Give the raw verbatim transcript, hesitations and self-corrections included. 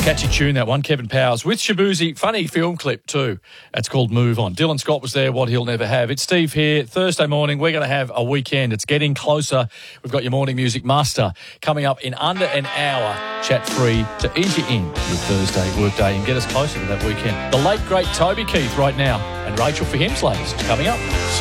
Catchy tune, that one, Kevin Powers with Shabuzi. Funny film clip too. That's called Move On. Dylan Scott was there, What He'll Never Have. It's Steve here. Thursday morning, we're going to have a weekend. It's getting closer. We've got your morning music master coming up in under an hour. Chat free to ease you in your Thursday workday and get us closer to that weekend. The late, great Toby Keith right now. And Rachel for him's latest coming up.